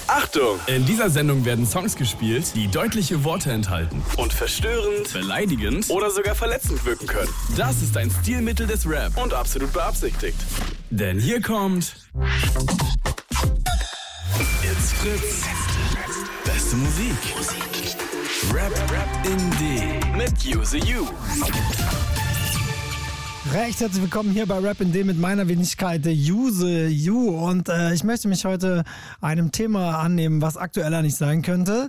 Achtung! In dieser Sendung werden Songs gespielt, die deutliche Worte enthalten und verstörend, beleidigend oder sogar verletzend wirken können. Das ist ein Stilmittel des Rap und absolut beabsichtigt. Denn hier kommt It's Fritz. Beste Musik. Rap in D mit Use You. Recht herzlich willkommen hier bei Rap in D mit meiner Wenigkeit Use You. Und ich möchte mich heute einem Thema annehmen, was aktueller nicht sein könnte.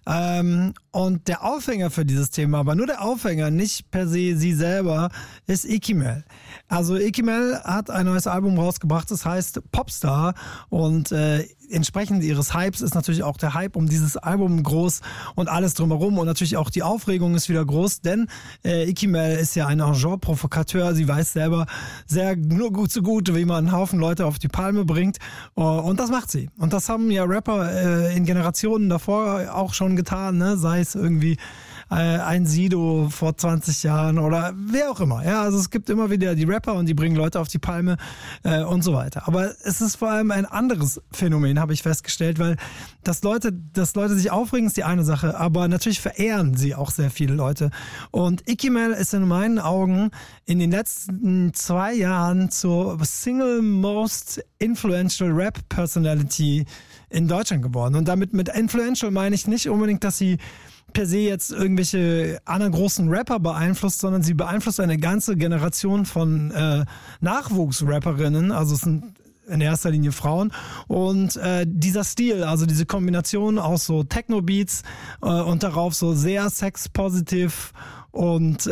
Und der Aufhänger für dieses Thema, aber nur der Aufhänger, nicht per se sie selber, ist Ikimel. Also Ikimel hat ein neues Album rausgebracht, das heißt Popstar. Und entsprechend ihres Hypes ist natürlich auch der Hype um dieses Album groß und alles drumherum. Und natürlich auch die Aufregung ist wieder groß, denn Ikimel ist ja ein Genre-Provokateur. Sie weiß selber sehr nur gut so gut, wie man einen Haufen Leute auf die Palme bringt. Und das macht sie. Und das haben ja Rapper in Generationen davor auch schon getan, ne? Sei es irgendwie ein Sido vor 20 Jahren oder wer auch immer. Ja, also es gibt immer wieder die Rapper und die bringen Leute auf die Palme und so weiter. Aber es ist vor allem ein anderes Phänomen, habe ich festgestellt, weil dass Leute sich aufregen, ist die eine Sache, aber natürlich verehren sie auch sehr viele Leute. Und Ikimel ist in meinen Augen in den letzten 2 Jahren zur Single Most Influential Rap Personality in Deutschland geworden. Und damit mit influential meine ich nicht unbedingt, dass sie per se jetzt irgendwelche anderen großen Rapper beeinflusst, sondern sie beeinflusst eine ganze Generation von Nachwuchsrapperinnen, also es sind in erster Linie Frauen. Und dieser Stil, also diese Kombination aus so Techno-Beats und darauf so sehr sex-positiv und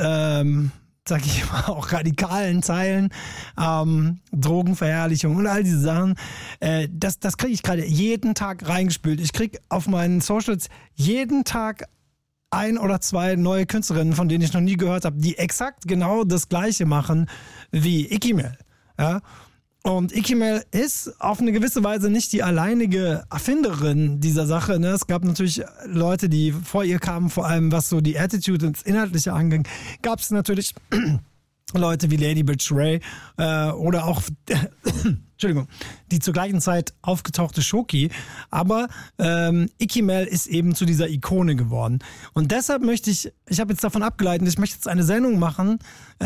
sag ich mal, auch radikalen Zeilen, Drogenverherrlichung und all diese Sachen, das kriege ich gerade jeden Tag reingespült. Ich kriege auf meinen Socials jeden Tag 1 oder 2 neue Künstlerinnen, von denen ich noch nie gehört habe, die exakt genau das Gleiche machen wie Ikimel. Ja? Und Ikimel ist auf eine gewisse Weise nicht die alleinige Erfinderin dieser Sache. Ne? Es gab natürlich Leute, die vor ihr kamen, vor allem was so die Attitude und das Inhaltliche anging, gab es natürlich Leute wie Lady Bitch Ray oder auch Entschuldigung, die zur gleichen Zeit aufgetauchte Shoki. Aber Ikimel ist eben zu dieser Ikone geworden. Und deshalb möchte ich habe jetzt davon abgeleitet, ich möchte jetzt eine Sendung machen,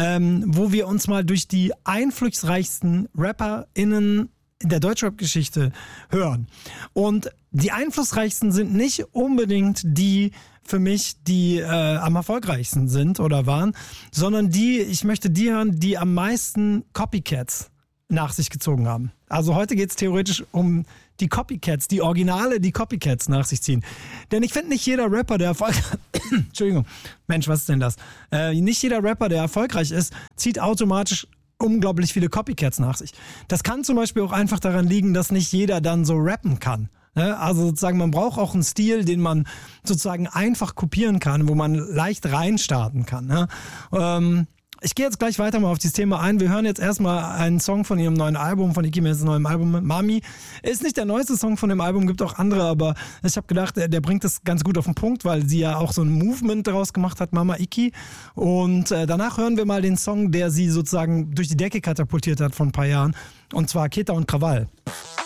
wo wir uns mal durch die einflussreichsten RapperInnen in der Deutschrap-Geschichte hören. Und die einflussreichsten sind nicht unbedingt die für mich, die am erfolgreichsten sind oder waren, sondern ich möchte die hören, die am meisten Copycats nach sich gezogen haben. Also heute geht es theoretisch um die Copycats, die Originale, die Copycats nach sich ziehen. Denn ich finde, nicht jeder Rapper, der Entschuldigung, Mensch, was ist denn das? Nicht jeder Rapper, der erfolgreich ist, zieht automatisch unglaublich viele Copycats nach sich. Das kann zum Beispiel auch einfach daran liegen, dass nicht jeder dann so rappen kann. Also sozusagen, man braucht auch einen Stil, den man sozusagen einfach kopieren kann, wo man leicht reinstarten kann. Ich gehe jetzt gleich weiter mal auf dieses Thema ein. Wir hören jetzt erstmal einen Song von ihrem neuen Album, von Ikimels neuem Album, Mami. Ist nicht der neueste Song von dem Album, gibt auch andere, aber ich habe gedacht, der bringt das ganz gut auf den Punkt, weil sie ja auch so ein Movement daraus gemacht hat, Mama Iki. Und danach hören wir mal den Song, der sie sozusagen durch die Decke katapultiert hat vor ein paar Jahren, und zwar Keta und Krawall.